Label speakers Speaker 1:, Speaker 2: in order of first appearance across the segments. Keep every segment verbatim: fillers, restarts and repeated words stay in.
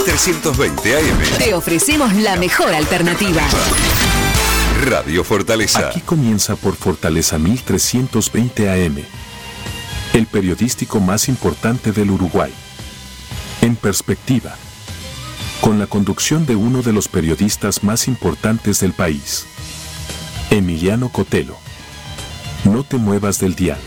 Speaker 1: trescientos veinte A M.
Speaker 2: Te ofrecemos la mejor alternativa.
Speaker 1: Radio Fortaleza.
Speaker 3: Aquí comienza por Fortaleza mil trescientos veinte A M, el periodístico más importante del Uruguay. En perspectiva, con la conducción de uno de los periodistas más importantes del país, Emiliano Cotelo. No te muevas del dial.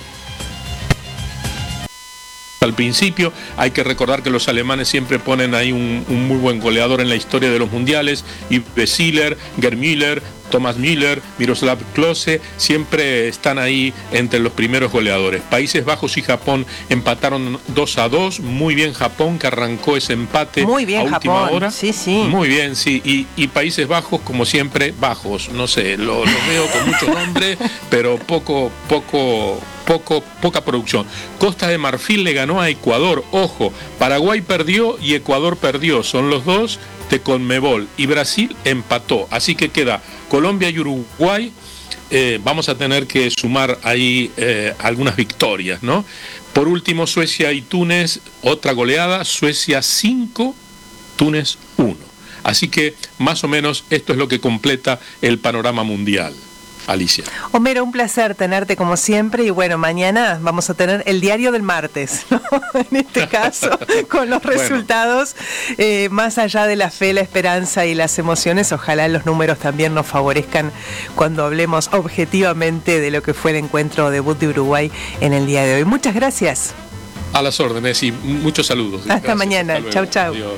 Speaker 4: Al principio hay que recordar que los alemanes siempre ponen ahí un, un muy buen goleador en la historia de los mundiales, Yves Ziller, Gerd Müller, Thomas Müller, Miroslav Klose, siempre están ahí entre los primeros goleadores. Países Bajos y Japón empataron dos a dos, muy bien Japón que arrancó ese empate
Speaker 5: muy bien,
Speaker 4: a última
Speaker 5: Japón.
Speaker 4: hora.
Speaker 5: Sí, sí.
Speaker 4: Muy bien, sí, y, y Países Bajos como siempre bajos, no sé, lo, lo veo con mucho nombre, pero poco, poco... Poco, poca producción. Costa de Marfil le ganó a Ecuador, ojo, Paraguay perdió y Ecuador perdió, son los dos de Conmebol, y Brasil empató, así que queda Colombia y Uruguay, eh, vamos a tener que sumar ahí eh, algunas victorias, ¿no? Por último, Suecia y Túnez, otra goleada, Suecia cinco, Túnez uno. Así que más o menos esto es lo que completa el panorama mundial. Alicia.
Speaker 5: Homero, un placer tenerte como siempre y bueno, mañana vamos a tener el diario del martes, ¿no? En este caso, con los resultados, bueno. eh, más allá de la fe, la esperanza y las emociones, ojalá los números también nos favorezcan cuando hablemos objetivamente de lo que fue el encuentro debut de Uruguay en el día de hoy. Muchas gracias.
Speaker 4: A las órdenes y muchos saludos.
Speaker 5: Hasta gracias. Mañana. Hasta chau, chau.
Speaker 4: Adiós.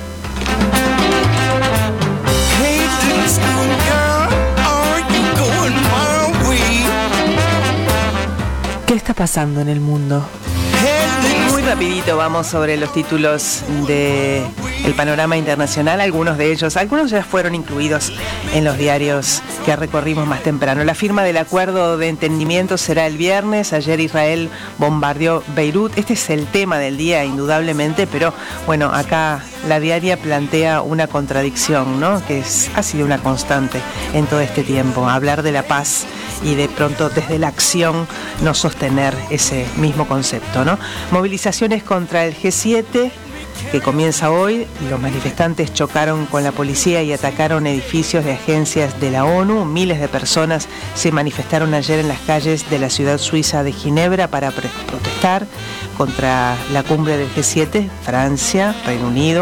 Speaker 5: ¿Qué está pasando en el mundo? Muy rapidito vamos sobre los títulos de el panorama internacional, algunos de ellos, algunos ya fueron incluidos en los diarios que recorrimos más temprano. La firma del acuerdo de entendimiento será el viernes. Ayer Israel bombardeó Beirut. Este es el tema del día, indudablemente, pero bueno, acá la diaria plantea una contradicción, ¿no? Que es, ha sido una constante en todo este tiempo, hablar de la paz y de pronto desde la acción no sostener ese mismo concepto, ¿no? Movilizaciones contra el G siete que comienza hoy. Los manifestantes chocaron con la policía y atacaron edificios de agencias de la ONU. Miles de personas se manifestaron ayer en las calles de la ciudad suiza de Ginebra para pre- protestar contra la cumbre del G siete, Francia, Reino Unido,